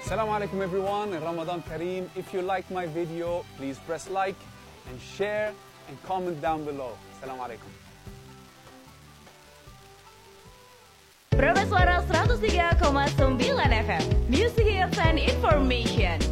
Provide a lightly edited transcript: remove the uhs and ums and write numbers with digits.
Assalamualaikum everyone, and Ramadan Kareem. If you like my video, please press like and share and comment down below. Assalamualaikum. Suara 103,9 FM Music Hits and Information.